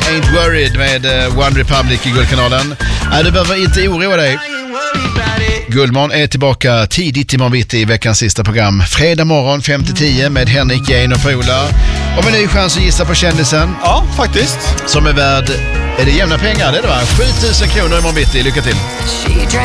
Ain't Worried med One Republic i Guldkanalen. Du behöver inte oroa dig. Guldmorgon är tillbaka tidigt imorgon bitti i veckans sista program. Fredag morgon 5-10 med Henrik, Jane och Frola. Och med ny chans att gissa på kändisen. Ja, faktiskt. Som är värd, är det jämna pengar? Det är det, va? 7 000 kronor imorgon bitti. Lycka till.